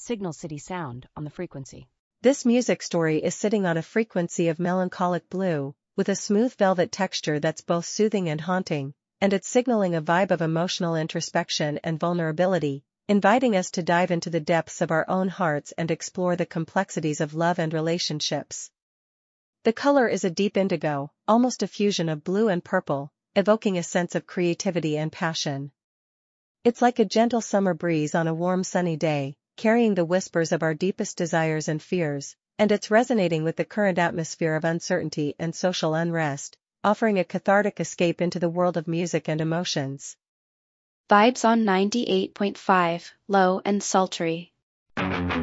Signal City sound on the frequency. This music story is sitting on a frequency of melancholic blue, with a smooth velvet texture that's both soothing and haunting, and it's signaling a vibe of emotional introspection and vulnerability, inviting us to dive into the depths of our own hearts and explore the complexities of love and relationships. The color is a deep indigo, almost a fusion of blue and purple, evoking a sense of creativity and passion. It's like a gentle summer breeze on a warm sunny day, carrying the whispers of our deepest desires and fears, and it's resonating with the current atmosphere of uncertainty and social unrest, offering a cathartic escape into the world of music and emotions. Vibes on 98.5, low and sultry.